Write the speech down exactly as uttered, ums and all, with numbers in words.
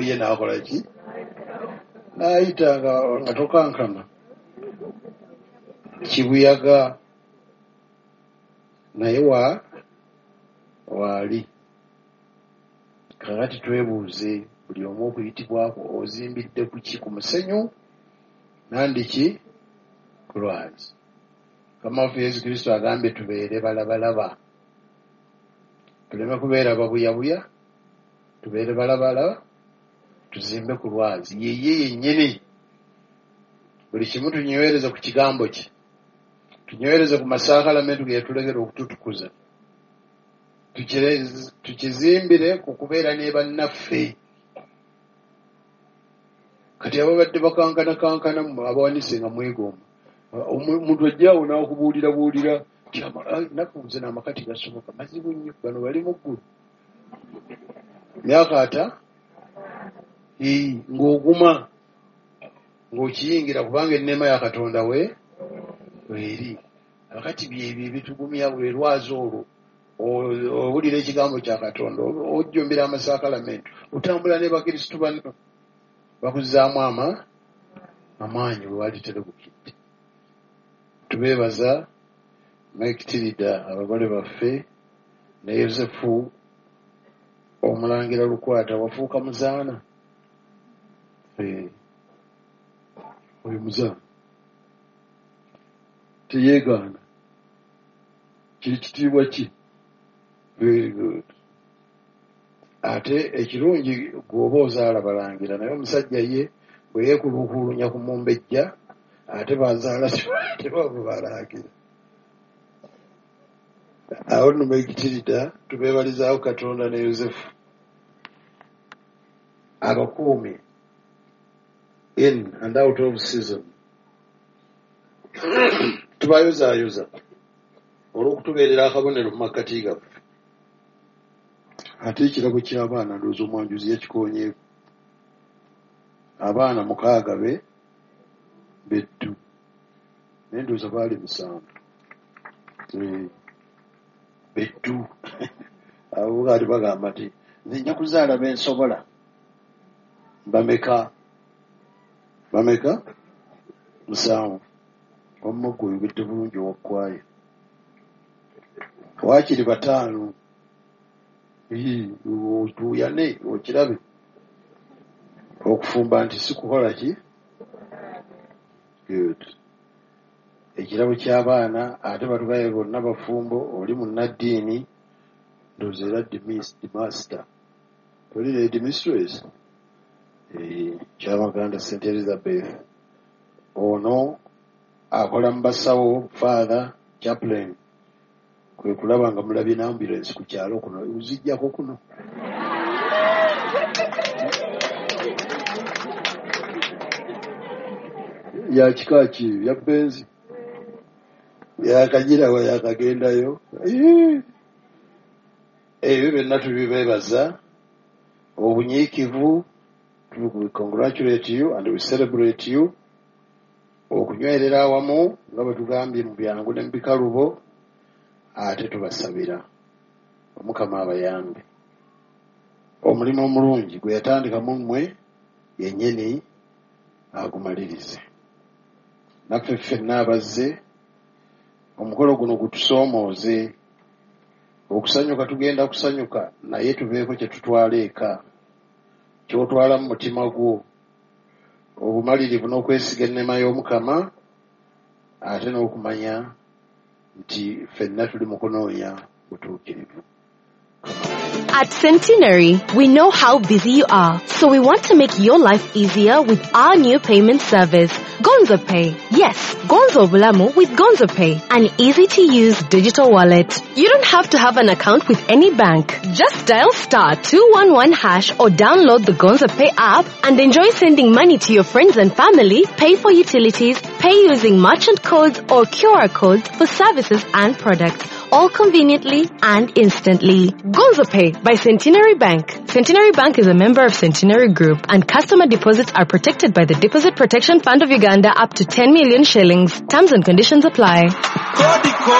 ye n'akola ki n'ayita nga nga tokankana kibuyaga naye wa waali kakati twebuuze buli omu okuyitibwako ozimbidde ku ki ku musenyu nandiki ku lwazi. Mukama waffe Yesu Kristo agambye tubeere balabalaba tuleme kubeera babuyabuya tubeere balabalaba tuzimbe ku lwazi yeye yennyini buli kimu tunywereze ku kigambo kye tunywereze ku masaakalamentu ge yatulegera okututukuza tukizimbire ku kubeera ne bannaffe. Kati ababadde bakankana kankana abawanise nga mwegomba omuntu ajjaawo n'akubuulira buulira nakubuze n'amakati gasoboka mazibu nnyo bano bali mu ggulu myaka ata ng'oguma ng'okiyingira kubanga enneema ya Katonda we weeri. Akati byebyo ebitugumya bwe lwazi olwo owulira ekigambo kya Katonda ojjumbira amasaakalamentu otambula ne bakristu banno bakuzzaamu ama amaanyi bwe wali terebukidde. Tubeebaza Mekitirida abagole baffe ne Yosefu omulangira Lukwata wafuuka muzaana oyo muzaana teyeegaana kiri kitiibwa ki. Very good. Ate ekirungi gwoba ozaala balangira naye omusajja ye bwe yeekuluukulunya ku mumbejja ate bazaala tebaba balangira. Awo nno Mekitirida tubeebalizaawo Katonda ne Yosefu abakuumi in and out of season tubayozaayoza olw'okutubeerera akabonero mu makkati gaffe. Ate ekirabo ky'abaana ndowooza omwanjuzi yakikoonyeeko abaana mukaaga be beddu naye ndowooza baali musanvu beddu abo gaali bagamba nti nze nja kuzaala bensobola bameka bameka musanvu. Omuggo oyogedde bulungi owakkwayo waakiri bataano otuyane okirabe okufumba nti si kukola ki good. Ekirabo ky'abaana ate batugaye bonna bafumbo oli munnaddiini ndowooza era dimaster oli lady mistress kyabaganda Saint Elizabeth ono akola mu basawo father chaplain kwe kulaba nga mulabye n'ambulance ku kyalo kuno uzijjako kuno ya kika ki ya benzi yakagira we yakagendayo ebyo byonna tubibeebaza obunyiikivu. We congratulate you and we celebrate you. Okunywerera awamu nga bwe tugambye mu byangu ne mu bikalubo ate tubasabira Omukama abayambe omulimu omulungi gwe yatandika mu mmwe yennyini agumalirize. Naffe ffenna abazze omukolo guno gutusoomooze okusanyuka tugenda kusanyuka naye tubeeko kye tutwala eka kyotwala mu mutima gwo obumalirivu n'okwesiga enneema y'Omukama ate n'okumanya nti ffenna tuli mu kunoonya butuukirivu. At Centenary, we know how busy you are, so we want to make your life easier with our new payment service, Gonzo Pay. Yes, Gonzo Bulamu with Gonzo Pay, an easy-to-use digital wallet. You don't have to have an account with any bank. Just dial star two one one hash or download the Gonzo Pay app and enjoy sending money to your friends and family, pay for utilities, pay using merchant codes or Q R codes for services and products, all conveniently and instantly. Gonzo Pay by Centenary Bank. Centenary Bank is a member of Centenary Group, and customer deposits are protected by the Deposit Protection Fund of Uganda up to ten million shillings. Terms and conditions apply.